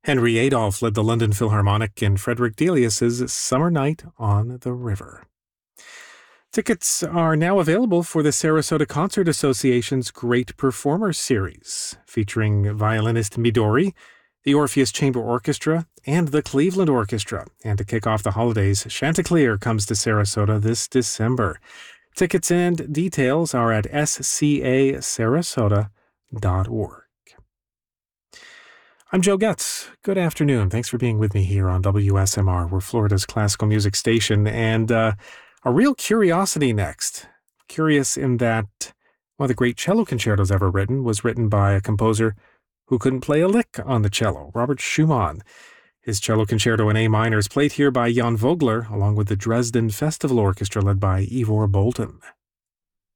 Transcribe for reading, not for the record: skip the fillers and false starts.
Henry Adolph led the London Philharmonic in Frederick Delius's Summer Night on the River. Tickets are now available for the Sarasota Concert Association's Great Performers Series, featuring violinist Midori, the Orpheus Chamber Orchestra, and the Cleveland Orchestra. And to kick off the holidays, Chanticleer comes to Sarasota this December. Tickets and details are at scasarasota.org. I'm Joe Getz. Good afternoon. Thanks for being with me here on WSMR. We're Florida's classical music station, and a real curiosity next. Curious in that one of the great cello concertos ever written was written by a composer who couldn't play a lick on the cello, Robert Schumann. His cello concerto in A minor is played here by Jan Vogler, along with the Dresden Festival Orchestra led by Ivor Bolton.